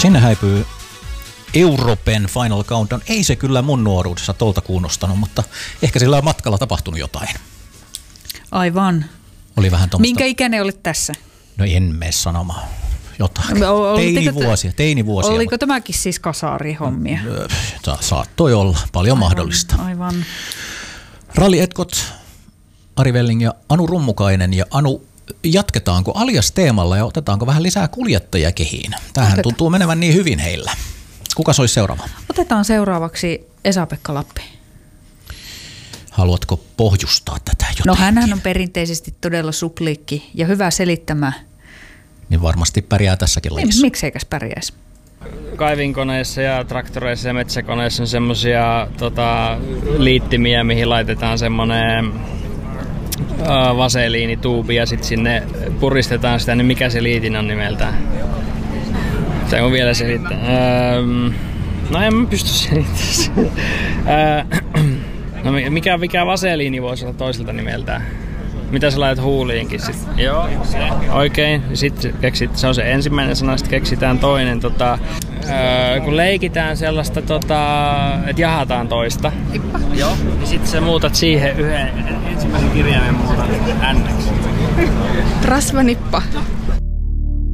Sinne häipyy Europen Final Countdown. Ei se kyllä mun nuoruudessa tolta kuunnostanut, mutta ehkä sillä on matkalla tapahtunut jotain. Aivan. Oli vähän tommoista. Minkä ikäinen olit tässä? No en mene sanomaan jotain. Teinivuosia. Oliko tämäkin siis kasarihommia? Saattoi olla. Paljon mahdollista. Aivan. Ralli Etkot, Ari Velling ja Anu Rummukainen. Ja Anu, jatketaanko alias-teemalla ja otetaanko vähän lisää kuljettajia kehiin? Tämähän tuntuu menevän niin hyvin heillä. Kuka olisi seuraava? Otetaan seuraavaksi Esa-Pekka Lappi. Haluatko pohjustaa tätä jotenkin? No hänhän on perinteisesti todella supliikki ja hyvä selittämä. Niin varmasti pärjää tässäkin lajissa. Mikseikäs pärjäisi? Kaivinkoneissa ja traktoreissa ja metsäkoneissa on semmosia liittimiä, mihin laitetaan semmonen vaseliinituubi ja sitten sinne puristetaan sitä, niin mikä se liitin on nimeltään? Se on vielä selittää. No en mä pysty selittämään. No mikä vaseliini voisi olla toiselta nimeltään? Mitä sä laitat huuliinkin sitten? Joo, oikein. Sitten se on se ensimmäinen sana, sitten keksitään toinen. Kun leikitään sellaista, että jahataan toista. Joo. Niin sitten sä muutat siihen yhden ensimmäisen kirjaimen muutat N. Rasvanippa.